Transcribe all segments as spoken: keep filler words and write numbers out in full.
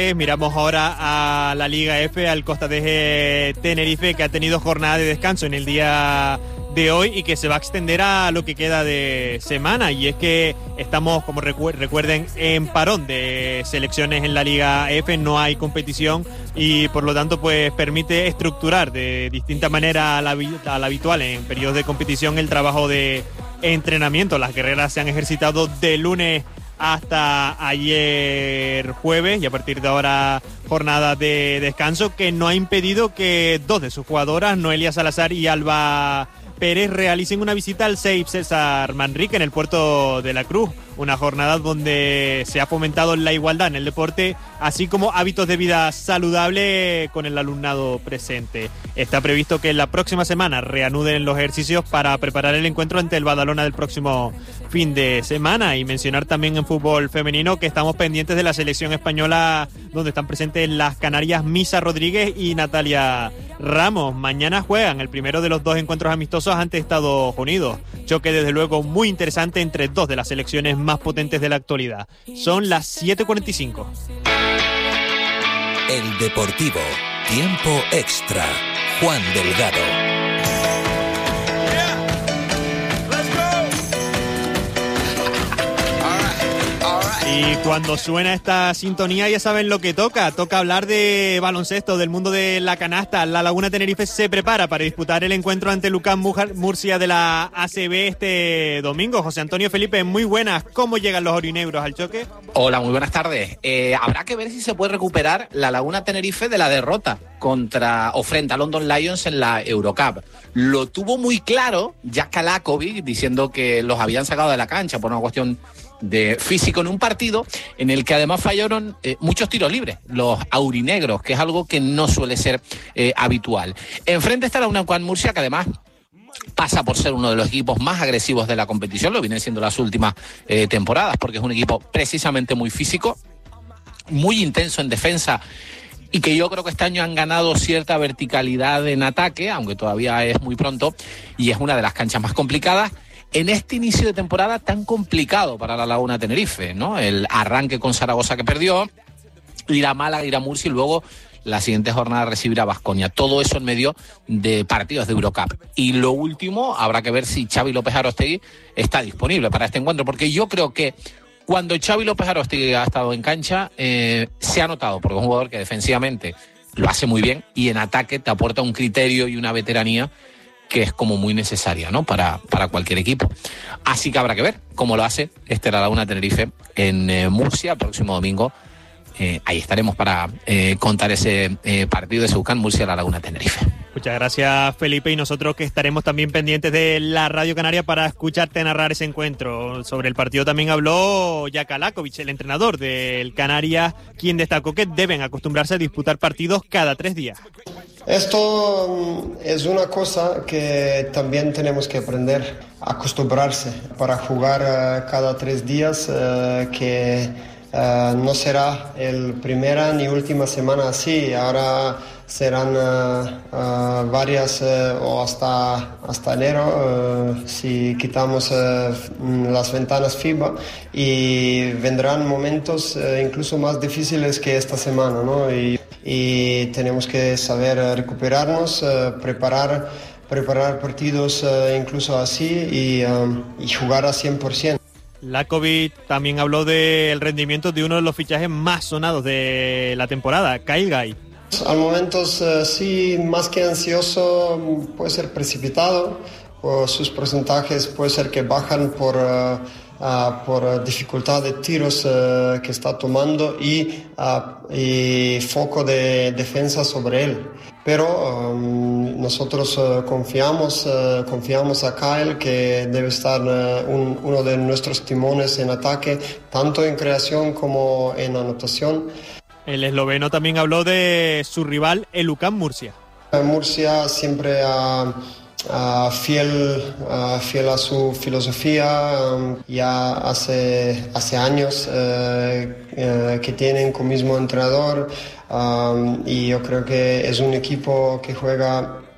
Miramos ahora a la Liga F, al Costa de Tenerife, que ha tenido jornada de descanso en el día de hoy y que se va a extender a lo que queda de semana. Y es que estamos, como recu- recuerden, en parón de selecciones en la Liga F, no hay competición y por lo tanto pues permite estructurar de distinta manera a la, a la habitual en periodos de competición el trabajo de entrenamiento. Las guerreras se han ejercitado de lunes hasta ayer jueves y a partir de ahora jornada de descanso que no ha impedido que dos de sus jugadoras, Noelia Salazar y Alba Pérez, realicen una visita al C E I P César Manrique en el puerto de la Cruz, una jornada donde se ha fomentado la igualdad en el deporte, así como hábitos de vida saludable con el alumnado presente. Está previsto que la próxima semana reanuden los ejercicios para preparar el encuentro ante el Badalona del próximo fin de semana. Y mencionar también en fútbol femenino que estamos pendientes de la selección española, donde están presentes las canarias Misa Rodríguez y Natalia Ramos. Mañana juegan el primero de los dos encuentros amistosos ante Estados Unidos. Choque desde luego muy interesante entre dos de las selecciones más potentes de la actualidad. Son las siete cuarenta y cinco. El Deportivo, tiempo extra. Juan Delgado. Y cuando suena esta sintonía ya saben lo que toca. Toca hablar de baloncesto, del mundo de la canasta. La Laguna Tenerife se prepara para disputar el encuentro ante Lucán Murcia de la A C B este domingo. José Antonio Felipe, muy buenas. ¿Cómo llegan los orinegros al choque? Hola, muy buenas tardes. Eh, habrá que ver si se puede recuperar la Laguna Tenerife de la derrota contra o frente a London Lions en la Eurocup. Lo tuvo muy claro Jack Kalakovic diciendo que los habían sacado de la cancha por una cuestión de físico en un partido en el que además fallaron eh, muchos tiros libres, los aurinegros, que es algo que no suele ser eh, habitual. Enfrente está la UNAM Murcia, que además pasa por ser uno de los equipos más agresivos de la competición, lo vienen siendo las últimas eh, temporadas, porque es un equipo precisamente muy físico, muy intenso en defensa, y que yo creo que este año han ganado cierta verticalidad en ataque, aunque todavía es muy pronto, y es una de las canchas más complicadas en este inicio de temporada tan complicado para la Laguna Tenerife, ¿no? El arranque con Zaragoza que perdió, ir a Málaga, ir a Murcia y luego la siguiente jornada recibir a Baskonia. Todo eso en medio de partidos de Eurocup. Y lo último, habrá que ver si Xavi López Arostegui está disponible para este encuentro, porque yo creo que cuando Xavi López Arostegui ha estado en cancha, eh, se ha notado, porque es un jugador que defensivamente lo hace muy bien y en ataque te aporta un criterio y una veteranía que es como muy necesaria, ¿no? Para, para cualquier equipo. Así que habrá que ver cómo lo hace este La Laguna Tenerife en eh, Murcia el próximo domingo. Eh, ahí estaremos para eh, contar ese eh, partido de Seucán Murcia La Laguna Tenerife. Muchas gracias, Felipe, y nosotros que estaremos también pendientes de la Radio Canaria para escucharte narrar ese encuentro. Sobre el partido también habló Jack Kalakovic, el entrenador del Canarias, quien destacó que deben acostumbrarse a disputar partidos cada tres días. Esto es una cosa que también tenemos que aprender, acostumbrarse para jugar uh, cada tres días, uh, que uh, no será el primera ni última semana así, ahora serán uh, uh, varias uh, o hasta, hasta enero uh, si quitamos uh, las ventanas FIBA, y vendrán momentos uh, incluso más difíciles que esta semana, ¿no? Y, y tenemos que saber recuperarnos, uh, preparar, preparar partidos uh, incluso así y, um, y jugar a cien por ciento. Lakovic también habló del rendimiento de uno de los fichajes más sonados de la temporada, Kyle Guy. Al momento uh, sí, más que ansioso, puede ser precipitado, o sus porcentajes puede ser que bajan por, uh, uh, por dificultad de tiros uh, que está tomando y, uh, y foco de defensa sobre él. Pero um, nosotros uh, confiamos, uh, confiamos a Kyle, que debe estar uh, un, uno de nuestros timones en ataque, tanto en creación como en anotación. El esloveno también habló de su rival, el UCAM Murcia. Murcia siempre uh, uh, fiel, uh, fiel a su filosofía, um, ya hace, hace años uh, uh, que tienen con mismo entrenador, um, y yo creo que es un equipo que juega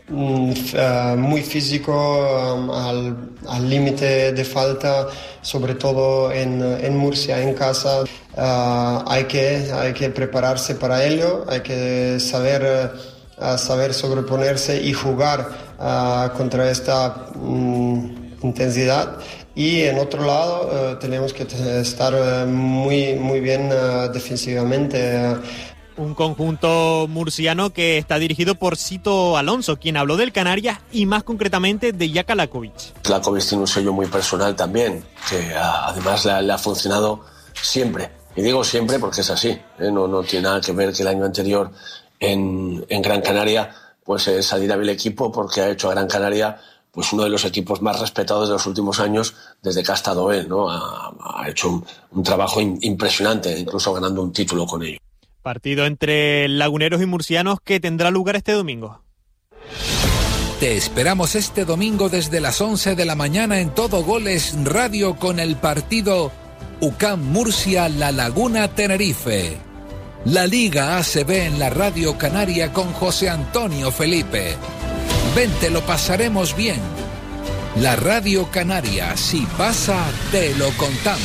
mm, uh, muy físico, um, al, al límite de falta, sobre todo en, en Murcia, en casa. Uh, hay, que, hay que prepararse para ello, hay que saber, uh, saber sobreponerse y jugar uh, contra esta um, intensidad. Y en otro lado uh, tenemos que estar uh, muy, muy bien uh, defensivamente. Un conjunto murciano que está dirigido por Sito Alonso, quien habló del Canarias y más concretamente de Jaka Lakovic. Lakovic tiene un sello muy personal también, que a, además le, le ha funcionado siempre. Y digo siempre porque es así, ¿eh? no, no tiene nada que ver que el año anterior en, en Gran Canaria pues eh, salir a ver el equipo, porque ha hecho a Gran Canaria pues uno de los equipos más respetados de los últimos años desde que ha estado él, ¿no? Ha, ha hecho un, un trabajo in, impresionante, incluso ganando un título con ello. Partido entre laguneros y murcianos que tendrá lugar este domingo. Te esperamos este domingo desde las once de la mañana en Todo Goles Radio con el partido U C A M Murcia La Laguna Tenerife. La Liga A C B en la Radio Canaria con José Antonio Felipe. Vente, lo pasaremos bien. La Radio Canaria, si pasa, te lo contamos.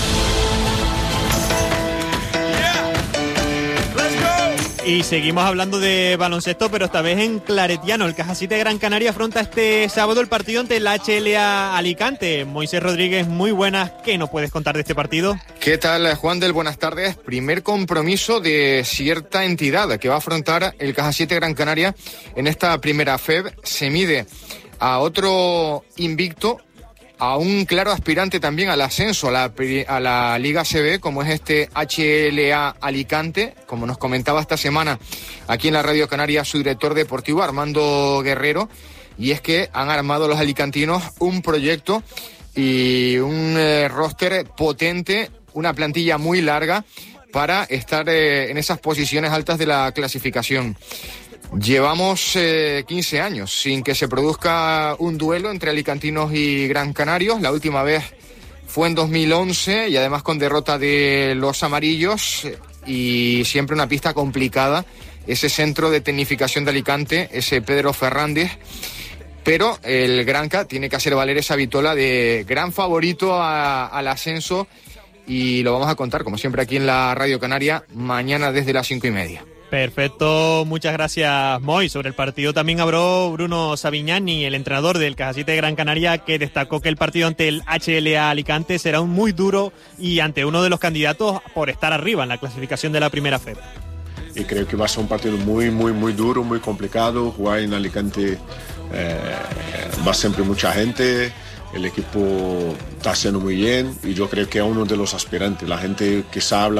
Y seguimos hablando de baloncesto, pero esta vez en claretiano. El Caja siete de Gran Canaria afronta este sábado el partido ante el H L A Alicante. Moisés Rodríguez, muy buenas. ¿Qué nos puedes contar de este partido? ¿Qué tal, Juan del? Buenas tardes. Primer compromiso de cierta entidad que va a afrontar el Caja siete Gran Canaria en esta primera F E B. Se mide a otro invicto, a un claro aspirante también al ascenso a la, a la Liga A C B, como es este H L A Alicante, como nos comentaba esta semana aquí en la Radio Canaria su director deportivo, Armando Guerrero, y es que han armado los alicantinos un proyecto y un eh, roster potente, una plantilla muy larga para estar eh, en esas posiciones altas de la clasificación. Llevamos eh, quince años sin que se produzca un duelo entre alicantinos y gran canarios. La última vez fue en dos mil once y además con derrota de los amarillos, y siempre una pista complicada, ese centro de tecnificación de Alicante, ese Pedro Fernández. Pero el Granca tiene que hacer valer esa vitola de gran favorito a, al ascenso, y lo vamos a contar, como siempre, aquí en la Radio Canaria, mañana desde las cinco y media. Perfecto, muchas gracias, Moy. Sobre el partido también habló Bruno Savignani, el entrenador del Caja siete de Gran Canaria, que destacó que el partido ante el H L A Alicante será un muy duro y ante uno de los candidatos por estar arriba en la clasificación de la primera F E B. Y creo que va a ser un partido muy, muy, muy duro, muy complicado. Jugar en Alicante eh, va siempre mucha gente. El equipo está haciendo muy bien y yo creo que es uno de los aspirantes. La gente que se habla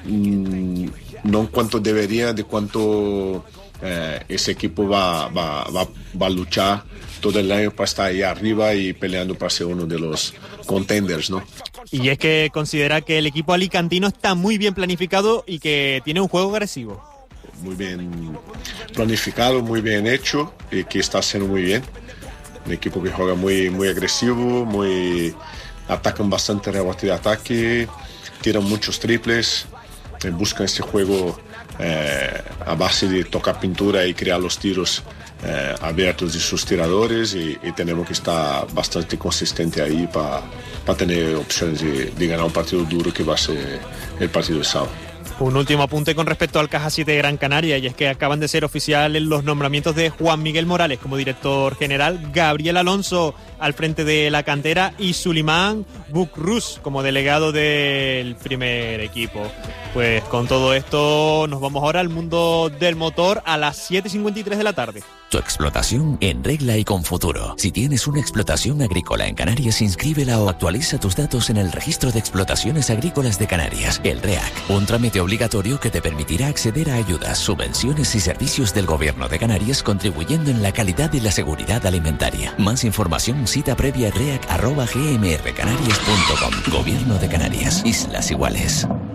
mmm, no en cuanto debería, de cuánto eh, ese equipo va, va, va, va a luchar todo el año para estar ahí arriba y peleando para ser uno de los contenders, ¿no? Y es que considera que el equipo alicantino está muy bien planificado y que tiene un juego agresivo. Muy bien planificado, muy bien hecho y que está haciendo muy bien. Un equipo que juega muy, muy agresivo, muy atacan bastante rebote de ataque, tiran muchos triples, buscan este juego eh, a base de tocar pintura y crear los tiros eh, abiertos de sus tiradores, y, y tenemos que estar bastante consistente ahí para pa tener opciones de, de ganar un partido duro que va a ser el partido de sábado. Un último apunte con respecto al Caja siete de Gran Canaria, y es que acaban de ser oficiales los nombramientos de Juan Miguel Morales como director general, Gabriel Alonso al frente de la cantera y Sulimán Bukrus como delegado del primer equipo. Pues con todo esto nos vamos ahora al mundo del motor a las siete y cincuenta y tres de la tarde. Tu explotación en regla y con futuro. Si tienes una explotación agrícola en Canarias, inscríbela o actualiza tus datos en el Registro de Explotaciones Agrícolas de Canarias, el REAC. Un trámite obligatorio que te permitirá acceder a ayudas, subvenciones y servicios del Gobierno de Canarias, contribuyendo en la calidad y la seguridad alimentaria. Más información, cita previa reac arroba g m r canarias punto com. Gobierno de Canarias. Islas Iguales.